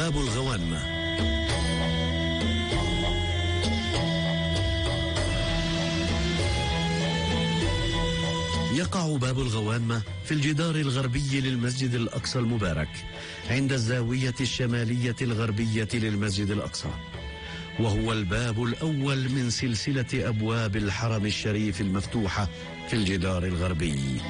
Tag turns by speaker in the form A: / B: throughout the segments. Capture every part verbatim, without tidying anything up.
A: باب الغوانمة. يقع باب الغوانمة في الجدار الغربي للمسجد الأقصى المبارك عند الزاوية الشمالية الغربية للمسجد الأقصى، وهو الباب الأول من سلسلة أبواب الحرم الشريف المفتوحة في الجدار الغربي.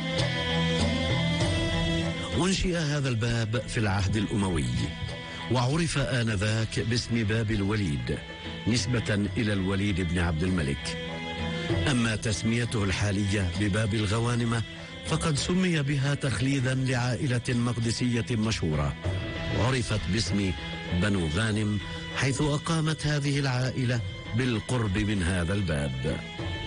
A: أنشئ هذا الباب في العهد الأموي، وعرف آنذاك باسم باب الوليد نسبة إلى الوليد بن عبد الملك. أما تسميته الحالية بباب الغوانمة فقد سمي بها تخليدا لعائلة مقدسية مشهورة عرفت باسم بنو غانم، حيث أقامت هذه العائلة بالقرب من هذا الباب.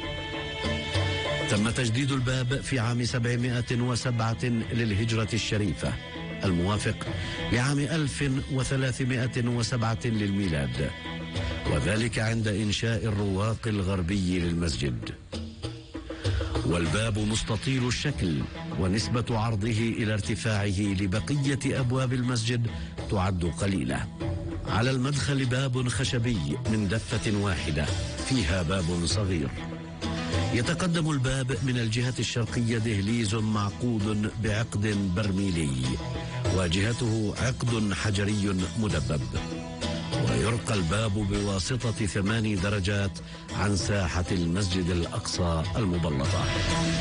A: تم تجديد الباب في عام سبعمائة وسبعة للهجرة الشريفة، الموافق لعام ألف وثلاثمائة وسبعة للميلاد، وذلك عند إنشاء الرواق الغربي للمسجد. والباب مستطيل الشكل، ونسبة عرضه إلى ارتفاعه لبقية أبواب المسجد تعد قليلة. على المدخل باب خشبي من دفة واحدة فيها باب صغير. يتقدم الباب من الجهة الشرقية دهليز معقود بعقد برميلي، واجهته عقد حجري مدبب، ويرقى الباب بواسطة ثماني درجات عن ساحة المسجد الأقصى المبلطة.